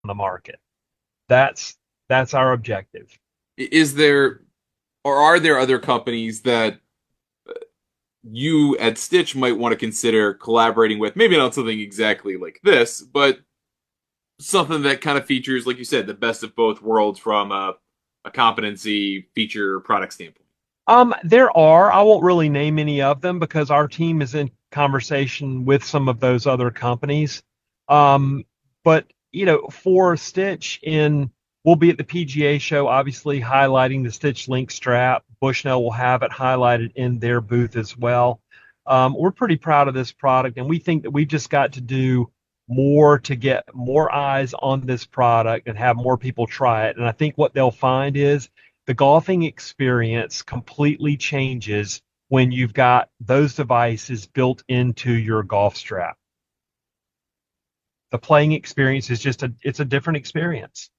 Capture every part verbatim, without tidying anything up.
the market. That's that's our objective. Is there or are there other companies that you at Stitch might want to consider collaborating with? Maybe not something exactly like this, but something that kind of features, like you said, the best of both worlds from a, a competency feature product standpoint. Um, there are. I won't really name any of them because our team is in conversation with some of those other companies. Um, but you know, for Stitch, in we'll be at the P G A show, obviously highlighting the Stitch Link strap. Bushnell will have it highlighted in their booth as well. Um, we're pretty proud of this product, and we think that we've just got to do more to get more eyes on this product and have more people try it. And I think what they'll find is the golfing experience completely changes when you've got those devices built into your golf strap. The playing experience is just a it's a different experience.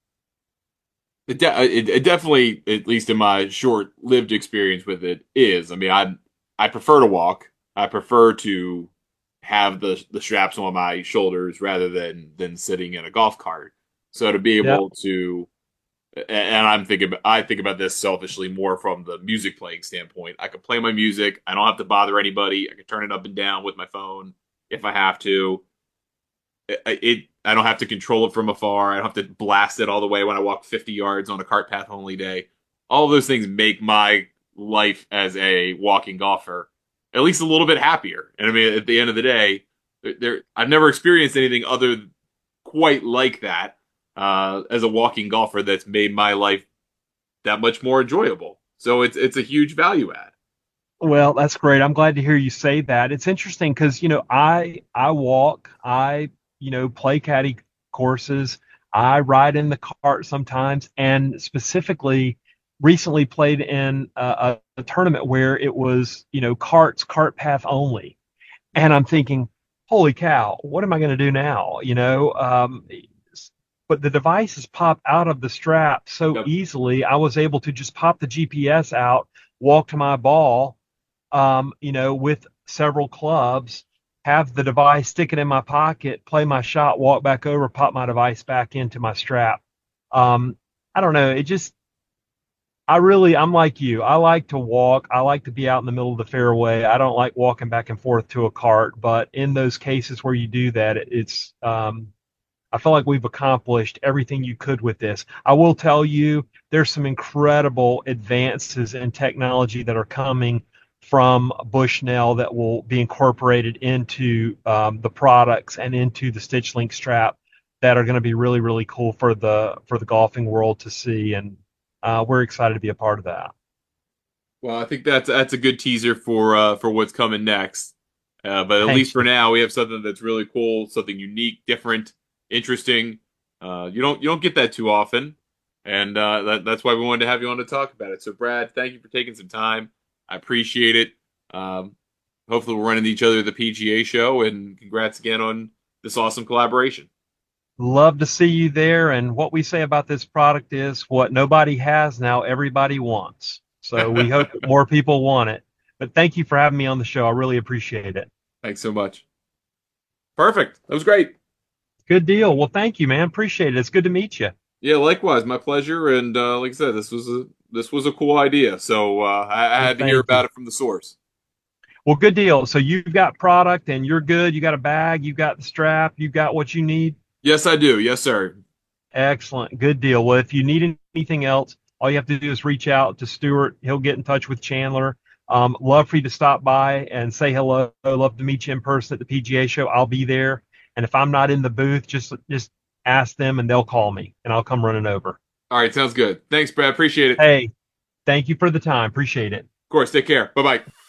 It, de- it, it definitely, at least in my short-lived experience with it, is. I mean, I I prefer to walk. I prefer to have the the straps on my shoulders rather than than sitting in a golf cart. So to be Yeah. able to, and I'm thinking, I think about this selfishly more from the music playing standpoint. I can play my music. I don't have to bother anybody. I can turn it up and down with my phone if I have to. It, it I don't have to control it from afar. I don't have to blast it all the way when I walk fifty yards on a cart path only day. All of those things make my life as a walking golfer at least a little bit happier. And I mean, at the end of the day, there I've never experienced anything other quite like that uh, as a walking golfer that's made my life that much more enjoyable. So it's it's a huge value add. Well, that's great. I'm glad to hear you say that. It's interesting because, you know, I I walk, I, you know, play caddy courses, I ride in the cart sometimes, and specifically recently played in a, a, a tournament where it was, you know, carts, cart path only. And I'm thinking, holy cow, what am I going to do now? You know, um, but the devices pop out of the strap so Yep. easily. I was able to just pop the G P S out, walk to my ball, um, you know, with several clubs, have the device, stick it in my pocket, play my shot, walk back over, pop my device back into my strap. Um, I don't know. It just, I really, I'm like you. I like to walk. I like to be out in the middle of the fairway. I don't like walking back and forth to a cart. But in those cases where you do that, it, it's, um, I feel like we've accomplished everything you could with this. I will tell you, there's some incredible advances in technology that are coming from Bushnell that will be incorporated into um, the products and into the Stitch Link strap that are going to be really, really cool for the for the golfing world to see, and uh, we're excited to be a part of that. Well, I think that's that's a good teaser for uh, for what's coming next. Uh, but at least Thank for you. now, we have something that's really cool, something unique, different, interesting. Uh, you don't you don't get that too often, and uh, that, that's why we wanted to have you on to talk about it. So, Brad, thank you for taking some time. I appreciate it. Um, hopefully, we'll run into each other at the P G A show, and congrats again on this awesome collaboration. Love to see you there. And what we say about this product is what nobody has now, everybody wants. So we hope that more people want it. But thank you for having me on the show. I really appreciate it. Thanks so much. Perfect. That was great. Good deal. Well, thank you, man. Appreciate it. It's good to meet you. Yeah, likewise, my pleasure. And uh, like I said, this was a this was a cool idea. So uh, I, I Well, had to hear thank you. about it from the source. Well, good deal. So you've got product and you're good. You got a bag, you got the strap, you got what you need. Yes, I do. Yes, sir. Excellent. Good deal. Well, if you need anything else, all you have to do is reach out to Stuart. He'll get in touch with Chandler. Um, love for you to stop by and say hello. Love to meet you in person at the P G A show. I'll be there. And if I'm not in the booth, just just ask them and they'll call me and I'll come running over. All right, sounds good. Thanks, Brad. Appreciate it. Of Hey, thank you for the time. Appreciate it. course, take care. Bye bye.